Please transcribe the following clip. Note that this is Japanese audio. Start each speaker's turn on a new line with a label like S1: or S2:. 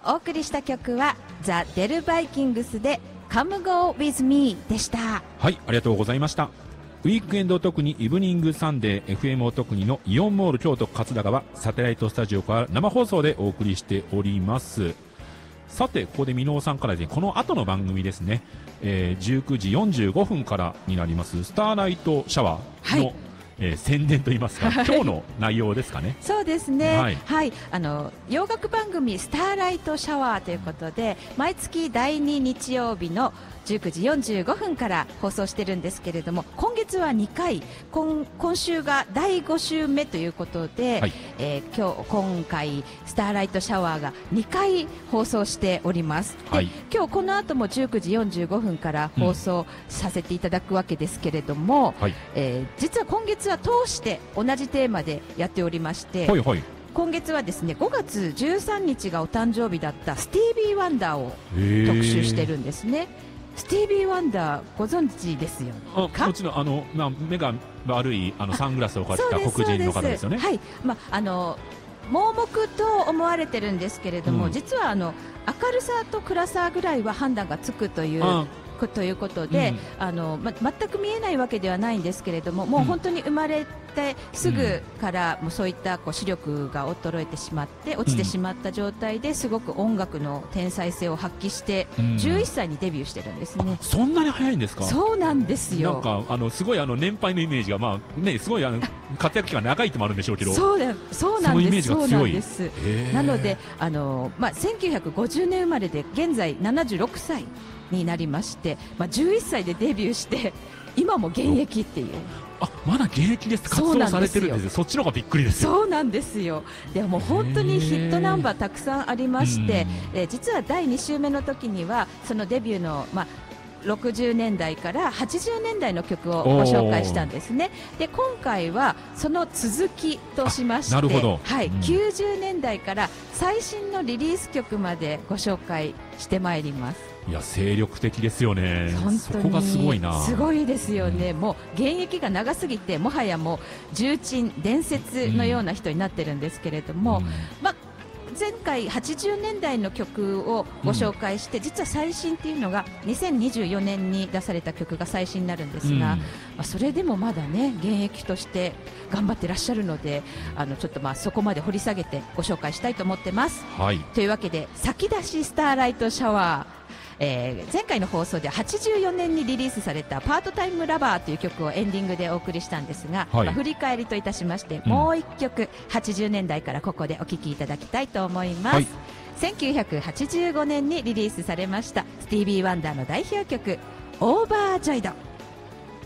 S1: お送りした曲はザ・デルバイキングスで Come Go With Me でした。
S2: はい、ありがとうございました。ウィークエンド特にイブニングサンデー FM を特にのイオンモール京都勝田川サテライトスタジオから生放送でお送りしております。さて、ここで箕尾さんからですね、この後の番組ですね、19時45分からになりますスターライトシャワーの、宣伝といいますか、今日の内容ですかね。
S1: そうですね、
S2: はい、
S1: はい、洋楽番組スターライトシャワーということで毎月第2日曜日の19時45分から放送してるんですけれども、今月は2回、今週が第5週目ということで、はい、今回スターライトシャワーが2回放送しております。で、はい、今日この後も19時45分から放送させていただくわけですけれども、はい、実は今月は通して同じテーマでやっておりまして、はいはい、今月はですね5月13日がお誕生日だったスティービー・ワンダーを特集してるんですね。スティービー・ワンダーご存知ですよね。
S2: もちろん目が悪いサングラスをかけた黒人の方ですよね。
S1: はい、盲目と思われてるんですけれども、実は明るさと暗さぐらいは判断がつくということで、全く見えないわけではないんですけれども、もう本当に生まれてすぐからもうそういった視力が衰えてしまって落ちてしまった状態ですごく音楽の天才性を発揮して11歳にデビューしてるんですね。
S2: そんなに早いんですか？そうなんですよ。なんかすごい年配のイメージが、すごい活躍期間が長いってもあるんでしょうけど、
S1: そうなんです。そうなんです。なので1950年生まれで現在76歳になりまして、11歳でデビューして今も現役っていう。
S2: まだ現役です。活動されてるんですよ。そっちの方がびっくりですよ。
S1: そうなんですよ。でも本当にヒットナンバーたくさんありまして、実は第2週目の時にはそのデビューの60年代から80年代の曲をご紹介したんですね。で、今回はその続きとしまして、90年代から最新のリリース曲までご紹介してまいります。
S2: いや、精力的ですよね。そこがすごいな。
S1: すごいですよね。もう現役が長すぎてもはやもう重鎮伝説のような人になってるんですけれども、前回80年代の曲をご紹介して、実は最新っていうのが2024年に出された曲が最新になるんですが、それでもまだね現役として頑張ってらっしゃるので、ちょっとそこまで掘り下げてご紹介したいと思ってます。はい、というわけで先出しスターライトシャワー、前回の放送で84年にリリースされたパートタイムラバーという曲をエンディングでお送りしたんですが、振り返りといたしまして、もう一曲80年代からここでお聴きいただきたいと思います。1985年にリリースされましたスティービー・ワンダーの代表曲オーバージョイド。